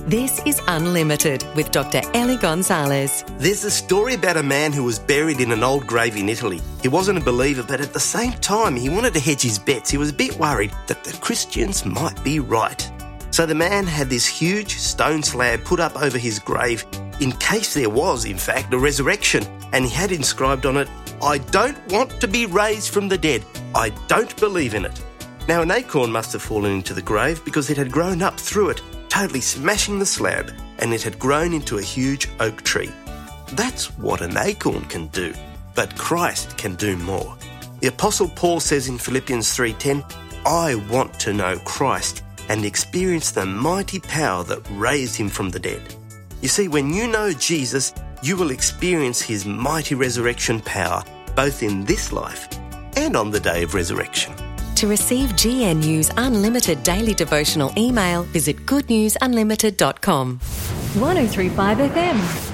This is Unlimited with Dr. Ellie Gonzalez. There's a story about a man who was buried in an old grave in Italy. He wasn't a believer, but at the same time, he wanted to hedge his bets. He was a bit worried that the Christians might be right. So the man had this huge stone slab put up over his grave in case there was, in fact, a resurrection. And he had inscribed on it, "I don't want to be raised from the dead. I don't believe in it." Now, an acorn must have fallen into the grave because it had grown up through it, totally smashing the slab, and it had grown into a huge oak tree. That's what an acorn can do, but Christ can do more. The Apostle Paul says in Philippians 3:10, "I want to know Christ and experience the mighty power that raised him from the dead." You see, when you know Jesus, you will experience his mighty resurrection power, both in this life and on the day of resurrection. To receive GNU's Unlimited Daily Devotional email, visit goodnewsunlimited.com. 103.5 FM.